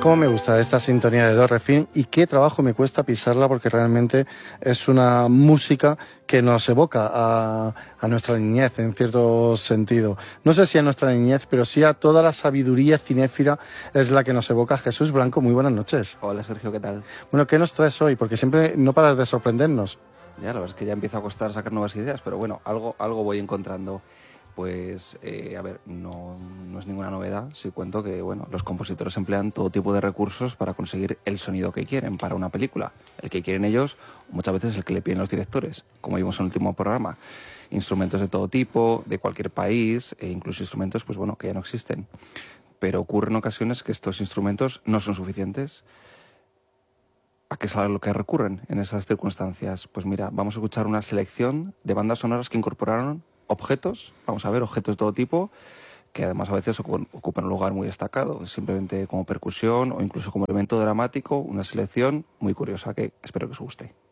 Cómo me gusta esta sintonía de Do, Re, Fin, y qué trabajo me cuesta pisarla, porque realmente es una música que nos evoca a nuestra niñez, en cierto sentido. No sé si a nuestra niñez, pero sí a toda la sabiduría cinéfila es la que nos evoca. Jesús Blanco, muy buenas noches. Hola Sergio, ¿qué tal? Bueno, ¿qué nos traes hoy? Porque siempre no paras de sorprendernos. Ya, la verdad es que ya empieza a costar sacar nuevas ideas, pero bueno, algo voy encontrando. Pues, a ver, no es ninguna novedad si cuento que, bueno, los compositores emplean todo tipo de recursos para conseguir el sonido que quieren para una película. El que quieren ellos, muchas veces el que le piden los directores, como vimos en el último programa. Instrumentos de todo tipo, de cualquier país, e incluso instrumentos, pues bueno, que ya no existen. Pero ocurre en ocasiones que estos instrumentos no son suficientes. ¿A qué es a lo que recurren en esas circunstancias? Pues mira, vamos a escuchar una selección de bandas sonoras que incorporaron objetos, vamos a ver, objetos de todo tipo, que además a veces ocupan un lugar muy destacado, simplemente como percusión o incluso como elemento dramático, una selección muy curiosa que espero que os guste.